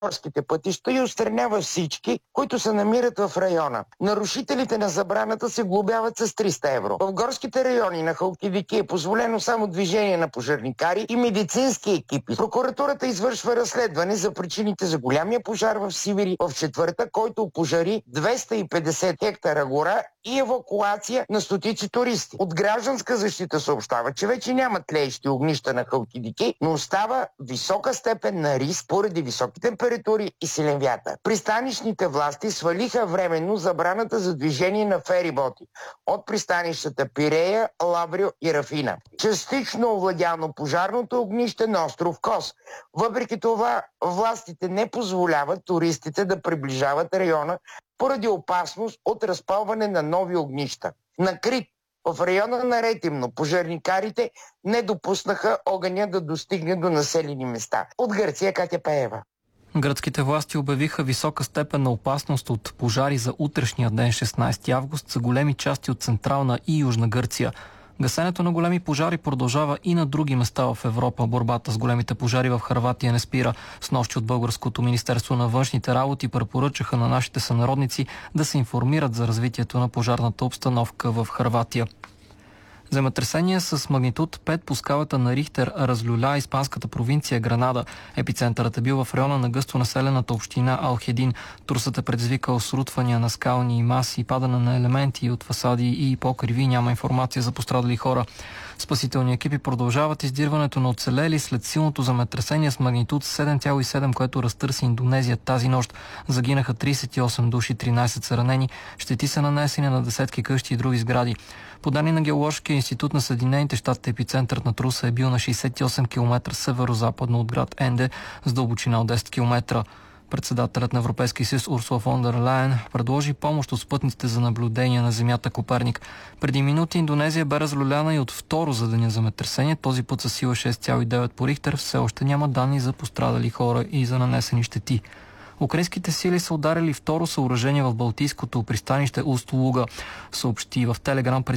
горските пътища и отстранява всички, които се намират в района. Нарушителите на забраната се глобяват с 300 евро. В горските райони на Халкидики е позволено само движение на пожарникари и медицински екипи. Прокуратурата извършва разследване за причините за голямия пожар в Сибири в четвъртък, който пожари 250 хектара гора и евакуация на стотици туристи. От гражданска защита съобщава, че вече няма тлеещи огнища на Халкидики, но остава висока степен на риск поради високи температури и силен вятър. Пристанищните власти свалиха временно забраната за движение на фериботи от пристанищата Пирея, Лаврио и Рафина. Частично овладяно пожарното огнище на остров Кос. Въпреки това, властите не позволяват туристите да приближават района поради опасност от разпалване на нови огнища. На Крит, в района на Ретимно, пожарникарите не допуснаха огъня да достигне до населени места. От Гърция, Катя Пеева. Гръцките власти обявиха висока степен на опасност от пожари за утрешния ден, 16 август, за големи части от Централна и Южна Гърция. Гасенето на големи пожари продължава и на други места в Европа. Борбата с големите пожари в Хърватия не спира. Снощи от Българското министерство на външните работи препоръчаха на нашите сънародници да се информират за развитието на пожарната обстановка в Хърватия. Земетресение с магнитуд 5 по скалата на Рихтер разлюля испанската провинция Гранада. Епицентърът е бил в района на гъсто населената община Алхедин. Трусът е предизвикал срутвания на скални маси, падане на елементи от фасади и покриви. Няма информация за пострадали хора. Спасителни екипи продължават издирването на оцелели след силното земетресение с магнитуд 7,7, което разтърси Индонезия тази нощ. Загинаха 38 души, 13 са ранени. Щети са нанесени на десетки къщи и други сгради. По данни на Геоложкия институт на Съединените щати, епицентърът на труса е бил на 68 км северо-западно от град Енде с дълбочина от 10 км. Председателят на Европейския съюз Урсула фон дер Лайен предложи помощ от спътниците за наблюдение на Земята Коперник. Преди минути Индонезия бе разлюляна и от второ за деня земетресение, този път със сила 6,9 по Рихтер. Все още няма данни за пострадали хора и за нанесени щети. Украинските сили са ударили второ съоръжение в Балтийското пристанище Уст-Луга, съобщи в Телеграм